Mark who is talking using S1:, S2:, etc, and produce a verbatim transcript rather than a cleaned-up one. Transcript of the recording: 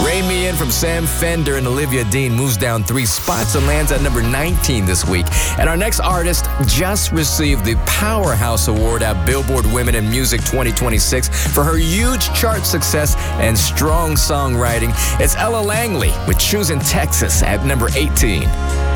S1: Rain Me In from Sam Fender and Olivia Dean moves down three spots and lands at number nineteen this week. And our next artist just received the Powerhouse Award at Billboard Women in Music twenty twenty-six for her huge chart success and strong songwriting. It's Ella Langley with Choosing Texas at number eighteen.